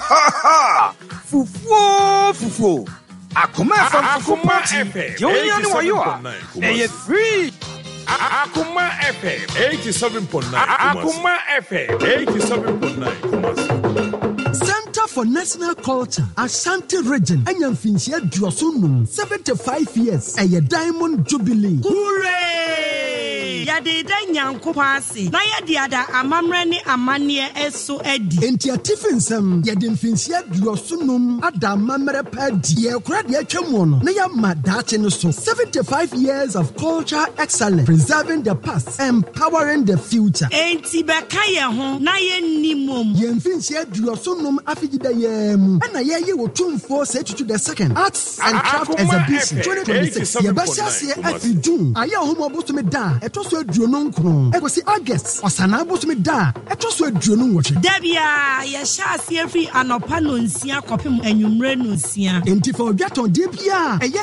Fufu. Akuma from FM. You only know you are. Hey, free. Akuma FM 87.9. Akuma FM 87.9. Center for National Culture, Ashanti Region, Anyamfinsia Diosunum, 75 years, a Diamond Jubilee. Hooray! Yade Nyankopasi, na yade ada amamrani amanie eso edi. Enti atifinsem, yade mfinsia Diosunum, ada mamre pedi. Ye krade atwamu na ya madache no so. 75 years of culture excellence, preserving the past, empowering the future. Enti beka ye ho na ye nimom. Ye mfinsia Diosunum afigida ye mu. Na ye wotumfo say to the second Arts and Craft Exhibition 2026. Ye basiase afi June. Aye homo bosume da. Etoso aduonu nkron. Ekosi August. Osana bosume da. Etoso aduonu nwoche. Debia ye sha se afi anopa no nsia kopem anwumre no nsia. Enti for odwaton debia.